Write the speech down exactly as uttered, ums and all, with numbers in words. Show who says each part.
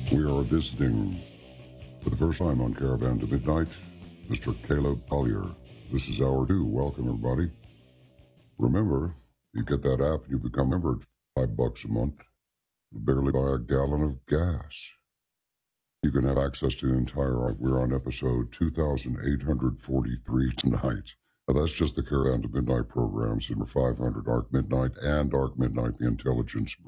Speaker 1: We are visiting for the first time on Caravan to Midnight, Mister Caleb Collier. This is hour two. Welcome, everybody. Remember, you get that app and you become a member at five bucks a month. You barely buy a gallon of gas. You can have access to the entire, we're on episode two thousand eight hundred forty-three tonight. Now, that's just the Caravan to Midnight programs in five hundred, Arc Midnight and Arc Midnight, the Intelligence